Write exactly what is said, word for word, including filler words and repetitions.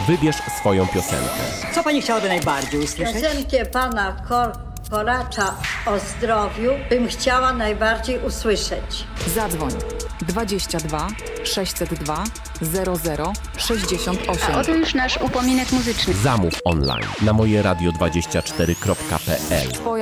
Wybierz swoją piosenkę. Co pani chciałaby najbardziej usłyszeć? Piosenkę pana Kor Koracza o zdrowiu bym chciała najbardziej usłyszeć. Zadzwoń dwadzieścia dwa sześćset dwa zero zero sześćdziesiąt osiem. A oto już nasz upominek muzyczny. Zamów online na moje radio dwadzieścia cztery kropka p l. Twoja